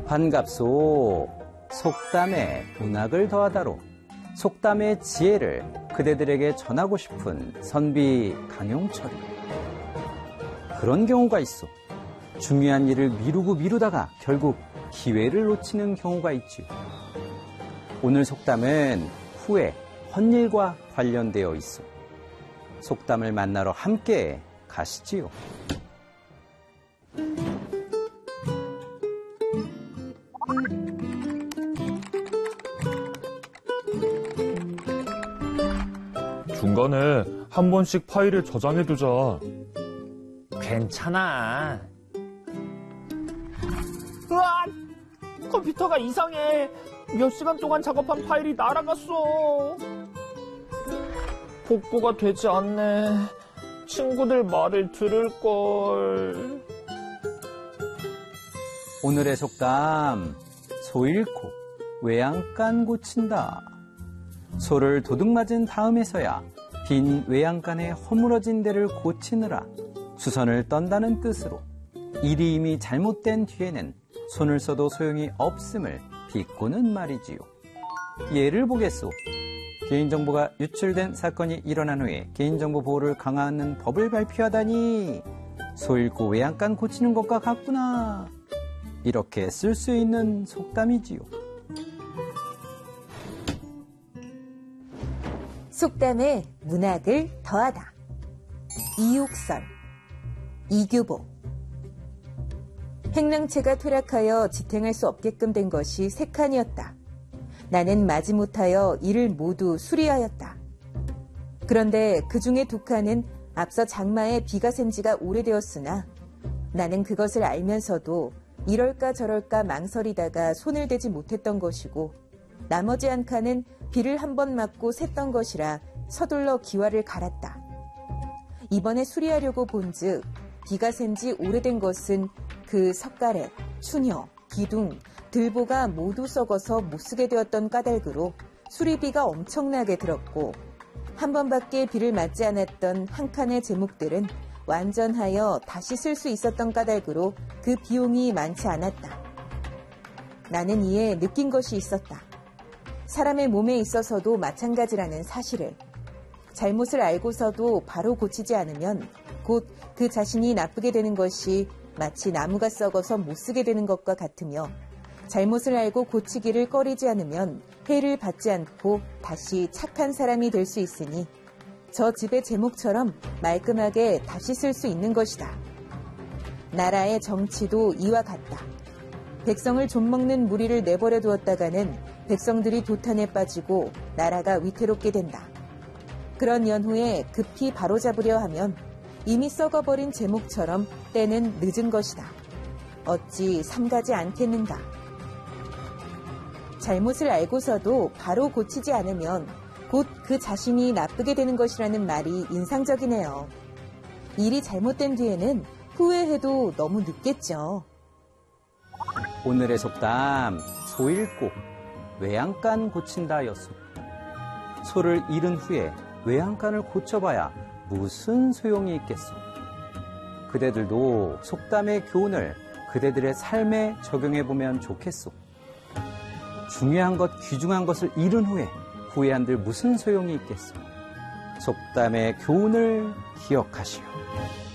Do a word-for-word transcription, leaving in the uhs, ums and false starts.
반갑소. 속담에 문학을 더하다로 속담의 지혜를 그대들에게 전하고 싶은 선비 강용철이. 그런 경우가 있어. 중요한 일을 미루고 미루다가 결국 기회를 놓치는 경우가 있지요. 오늘 속담은 후회, 헛일과 관련되어 있어. 속담을 만나러 함께 가시지요. 중간에 한 번씩 파일을 저장해두자. 괜찮아. 으악! 컴퓨터가 이상해. 몇 시간 동안 작업한 파일이 날아갔어. 복구가 되지 않네. 친구들 말을 들을걸. 오늘의 속담, 소 잃고 외양간 고친다. 소를 도둑 맞은 다음에서야 빈 외양간의 허물어진 데를 고치느라 수선을 떤다는 뜻으로 일이 이미 잘못된 뒤에는 손을 써도 소용이 없음을 비꼬는 말이지요. 예를 보겠소. 개인정보가 유출된 사건이 일어난 후에 개인정보 보호를 강화하는 법을 발표하다니 소 잃고 외양간 고치는 것과 같구나. 이렇게 쓸 수 있는 속담이지요. 속담에 문학을 더하다. 이육설, 이규보. 행랑채가 퇴락하여 지탱할 수 없게끔 된 것이 세 칸이었다. 나는 마지못하여 이를 모두 수리하였다. 그런데 그 중에 두 칸은 앞서 장마에 비가 샌 지가 오래되었으나 나는 그것을 알면서도 이럴까 저럴까 망설이다가 손을 대지 못했던 것이고, 나머지 한 칸은 비를 한 번 맞고 샜던 것이라 서둘러 기와를 갈았다. 이번에 수리하려고 본즉 비가 샌 지 오래된 것은 그 석가래, 추녀, 기둥, 들보가 모두 썩어서 못쓰게 되었던 까닭으로 수리비가 엄청나게 들었고, 한 번밖에 비를 맞지 않았던 한 칸의 제목들은 완전하여 다시 쓸 수 있었던 까닭으로 그 비용이 많지 않았다. 나는 이에 느낀 것이 있었다. 사람의 몸에 있어서도 마찬가지라는 사실을. 잘못을 알고서도 바로 고치지 않으면 곧 그 자신이 나쁘게 되는 것이 마치 나무가 썩어서 못 쓰게 되는 것과 같으며, 잘못을 알고 고치기를 꺼리지 않으면 해를 받지 않고 다시 착한 사람이 될 수 있으니 저 집의 제목처럼 말끔하게 다시 쓸 수 있는 것이다. 나라의 정치도 이와 같다. 백성을 좀먹는 무리를 내버려 두었다가는 백성들이 도탄에 빠지고 나라가 위태롭게 된다. 그런 연후에 급히 바로잡으려 하면 이미 썩어버린 제목처럼 때는 늦은 것이다. 어찌 삼가지 않겠는가. 잘못을 알고서도 바로 고치지 않으면 곧 그 자신이 나쁘게 되는 것이라는 말이 인상적이네요. 일이 잘못된 뒤에는 후회해도 너무 늦겠죠. 오늘의 속담, 소 잃고 외양간 고친다였소. 소를 잃은 후에 외양간을 고쳐봐야 무슨 소용이 있겠소. 그대들도 속담의 교훈을 그대들의 삶에 적용해보면 좋겠소. 중요한 것, 귀중한 것을 잃은 후에 후회한들 무슨 소용이 있겠소. 속담의 교훈을 기억하시오.